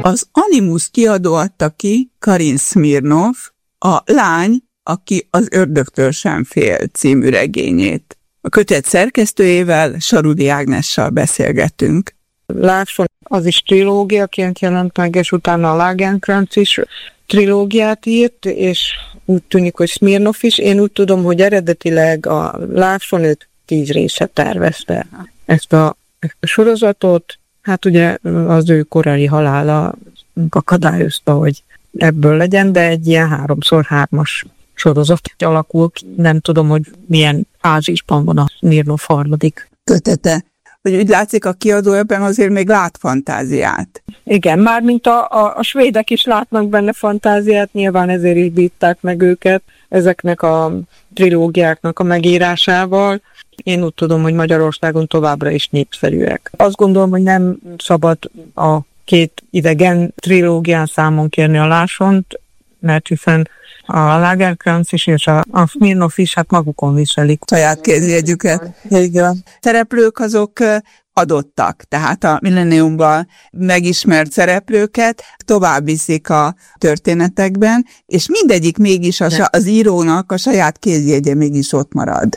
Az Animus kiadó adta ki Karin Smirnov, a lány, aki az ördögtől sem fél című regényét. A kötet szerkesztőjével, Sarudi Ágnessal beszélgetünk. Lásson, az is trilógiaként jelent meg, és utána a Lagercrantz is trilógiát írt, és úgy tűnik, hogy Smirnov is. Én úgy tudom, hogy eredetileg a Lásson 10 része tervezte ezt a sorozatot. Hát ugye az ő korai halála akadályozta, hogy ebből legyen, de egy ilyen 3x3-as sorozat alakul ki. Nem tudom, hogy milyen fázisban van a Smirnov harmadik kötete. Hogy úgy látszik, a kiadó ebben azért még lát fantáziát. Igen, mármint a svédek is látnak benne fantáziát, nyilván ezért is bízták meg őket ezeknek a trilógiáknak a megírásával. Én úgy tudom, hogy Magyarországon továbbra is népszerűek. Azt gondolom, hogy nem szabad a 2 idegen trilógián számon kérni a Lássont, mert hiszen a Lagercrantz is és a Smirnov is hát magukon viselik saját kézjegyüket. Igen. Szereplők azok adottak, tehát a Millenniumban megismert szereplőket tovább viszik a történetekben, és mindegyik mégis az írónak a saját kézjegye mégis ott marad.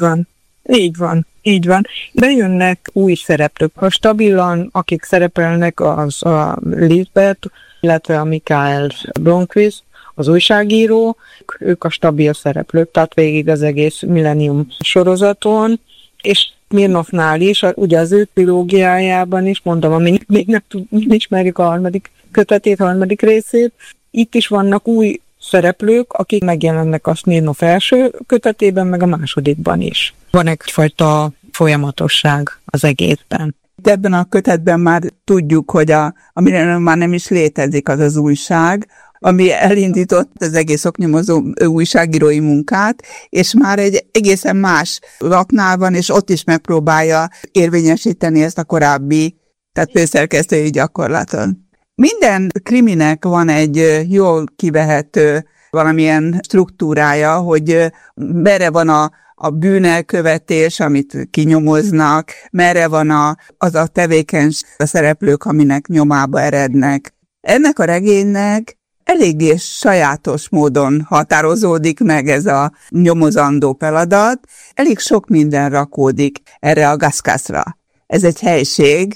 Így van. Bejönnek új szereplők. A stabilan, akik szerepelnek, az a Lisbeth, illetve a Mikael Blomqvist, az újságíró, ők a stabil szereplők, tehát végig az egész Millennium sorozaton, és Smirnovnál is, ugye az ő trilógiájában is, mondom, ami még nem ismerjük a harmadik kötetét, harmadik részét, itt is vannak új szereplők, akik megjelennek a Smirnov első kötetében, meg a másodikban is. Van egyfajta folyamatosság az egészben. De ebben a kötetben már tudjuk, hogy amire már nem is létezik az újság, ami elindított az egész oknyomozó újságírói munkát, és már egy egészen más lapnál van, és ott is megpróbálja érvényesíteni ezt a korábbi, tehát főszerkesztői gyakorlaton. Minden kriminek van egy jól kivehető valamilyen struktúrája, hogy merre van a bűnelkövetés, amit kinyomoznak, merre van az a tevékenység, a szereplők, aminek nyomába erednek. Ennek a regénynek eléggé sajátos módon határozódik meg ez a nyomozandó feladat. Elég sok minden rakódik erre a Gaszkászra. Ez egy helység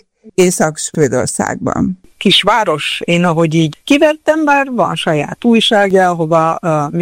Észak-Svédországban. Kisváros, én ahogy így kivettem, bár van saját újságja, ahova